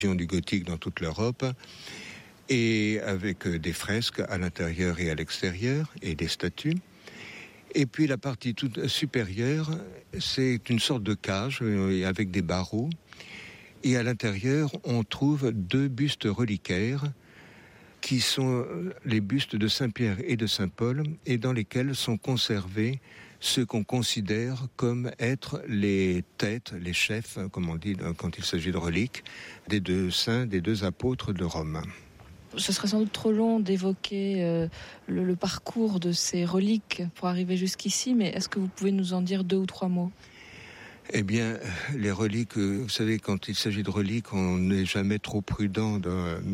du gothique dans toute l'Europe, et avec des fresques à l'intérieur et à l'extérieur, et des statues. Et puis la partie toute supérieure, c'est une sorte de cage avec des barreaux. Et à l'intérieur, on trouve 2 bustes reliquaires qui sont les bustes de Saint-Pierre et de Saint-Paul, et dans lesquels sont conservés ceux qu'on considère comme être les têtes, les chefs, comme on dit quand il s'agit de reliques, des 2 saints, des 2 apôtres de Rome. Ce serait sans doute trop long d'évoquer le parcours de ces reliques pour arriver jusqu'ici, mais est-ce que vous pouvez nous en dire 2 ou 3 mots ? Eh bien, les reliques, vous savez, quand il s'agit de reliques, on n'est jamais trop prudent.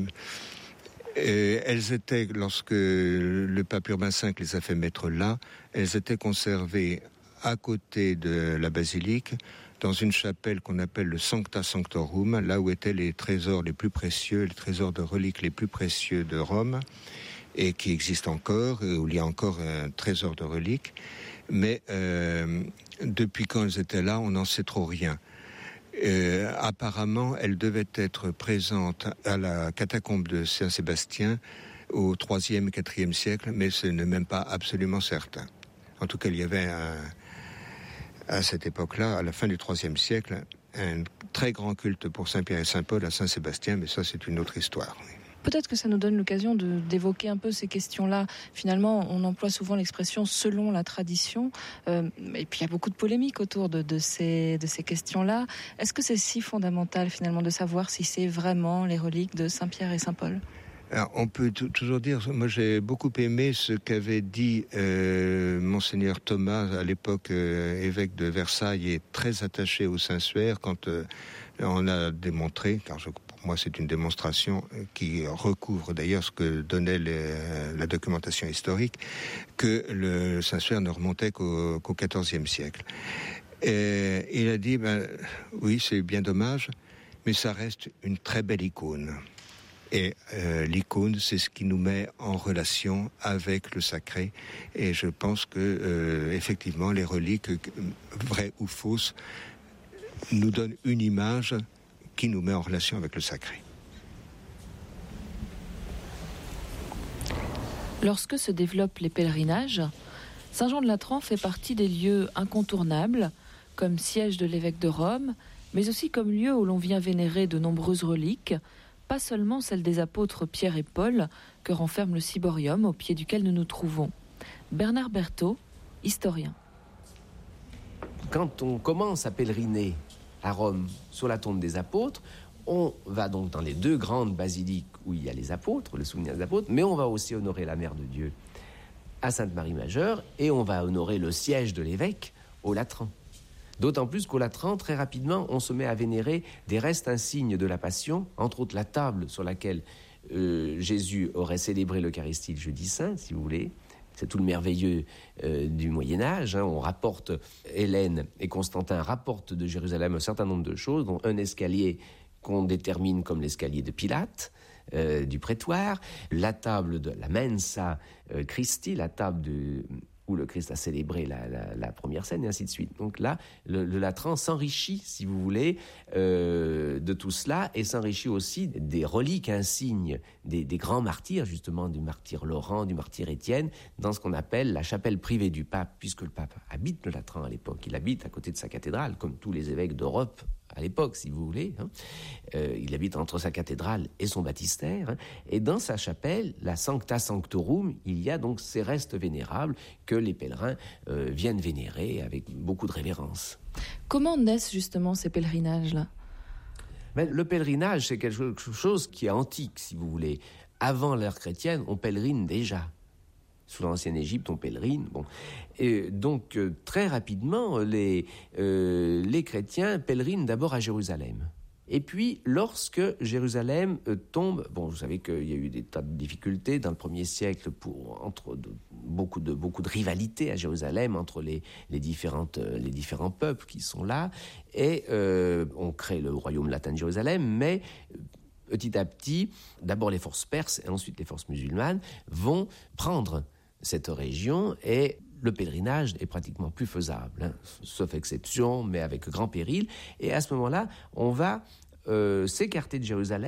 Elles étaient, lorsque le pape Urbain V les a fait mettre là, elles étaient conservées à côté de la basilique, dans une chapelle qu'on appelle le Sancta Sanctorum, là où étaient les trésors les plus précieux, les trésors de reliques les plus précieux de Rome, et qui existent encore, où il y a encore un trésor de reliques. Mais depuis quand elles étaient là, on n'en sait trop rien. Apparemment, elles devaient être présentes à la catacombe de Saint-Sébastien au IIIe et IVe siècle, mais ce n'est même pas absolument certain. En tout cas, il y avait à cette époque-là, à la fin du IIIe siècle, un très grand culte pour Saint-Pierre et Saint-Paul à Saint-Sébastien, mais ça, c'est une autre histoire. Peut-être que ça nous donne l'occasion d'évoquer un peu ces questions-là. Finalement, on emploie souvent l'expression « selon la tradition ». Et puis, il y a beaucoup de polémiques autour de ces questions-là. Est-ce que c'est si fondamental, finalement, de savoir si c'est vraiment les reliques de Saint-Pierre et Saint-Paul ? Alors, on peut toujours dire, moi j'ai beaucoup aimé ce qu'avait dit Monseigneur Thomas, à l'époque évêque de Versailles et très attaché au Saint-Suaire, quand on a démontré, car pour moi c'est une démonstration qui recouvre d'ailleurs ce que donnait la documentation historique, que le Saint-Suaire ne remontait qu'au XIVe siècle. Et il a dit, oui c'est bien dommage, mais ça reste une très belle icône. Et l'icône, c'est ce qui nous met en relation avec le sacré. Et je pense que effectivement, les reliques, vraies ou fausses, nous donnent une image qui nous met en relation avec le sacré. Lorsque se développent les pèlerinages, Saint-Jean-de-Latran fait partie des lieux incontournables, comme siège de l'évêque de Rome, mais aussi comme lieu où l'on vient vénérer de nombreuses reliques, pas seulement celle des apôtres Pierre et Paul, que renferme le ciborium au pied duquel nous nous trouvons. Bernard Berthaud, historien. Quand on commence à pèleriner à Rome sur la tombe des apôtres, on va donc dans les 2 grandes basiliques où il y a les apôtres, le souvenir des apôtres, mais on va aussi honorer la Mère de Dieu à Sainte-Marie-Majeure et on va honorer le siège de l'évêque au Latran. D'autant plus qu'au Latran, très rapidement, on se met à vénérer des restes insignes de la Passion, entre autres la table sur laquelle Jésus aurait célébré l'Eucharistie le jeudi saint, si vous voulez. C'est tout le merveilleux du Moyen-Âge. On rapporte, Hélène et Constantin rapportent de Jérusalem un certain nombre de choses, dont un escalier qu'on détermine comme l'escalier de Pilate, du prétoire, la table de la Mensa Christi, la table où le Christ a célébré la première scène, et ainsi de suite. Donc là, le Latran s'enrichit, si vous voulez, de tout cela, et s'enrichit aussi des reliques insignes des grands martyrs, justement, du martyr Laurent, du martyr Étienne, dans ce qu'on appelle la chapelle privée du pape, puisque le pape habite le Latran à l'époque. Il habite à côté de sa cathédrale, comme tous les évêques d'Europe à l'époque, si vous voulez. Il habite entre sa cathédrale et son baptistère. Et dans sa chapelle, la Sancta Sanctorum, il y a donc ces restes vénérables que les pèlerins viennent vénérer avec beaucoup de révérence. Comment naissent justement ces pèlerinages-là ? Le pèlerinage, c'est quelque chose qui est antique, si vous voulez. Avant l'ère chrétienne, on pèlerine déjà. Sous l'ancienne Égypte, on pèlerine. Bon. Et donc, très rapidement, les chrétiens pèlerinent d'abord à Jérusalem. Et puis, lorsque Jérusalem tombe, vous savez qu'il y a eu des tas de difficultés dans le 1er siècle beaucoup de rivalités à Jérusalem entre les différents peuples qui sont là, et on crée le royaume latin de Jérusalem, mais petit à petit, d'abord les forces perses et ensuite les forces musulmanes vont prendre cette région, et le pèlerinage est pratiquement plus faisable, sauf exception, mais avec grand péril. Et à ce moment-là, on va s'écarter de Jérusalem